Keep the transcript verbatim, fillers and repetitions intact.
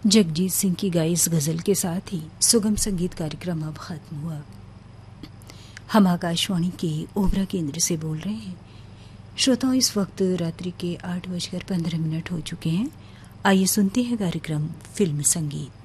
जगजीत सिंह की गाई इस गज़ल के साथ ही सुगम संगीत कार्यक्रम अब ख़त्म हुआ। हम आकाशवाणी के ओबरा केंद्र से बोल रहे हैं। श्रोताओं, इस वक्त रात्रि के आठ बजकर पंद्रह मिनट हो चुके हैं। आइए सुनते हैं कार्यक्रम फिल्म संगीत।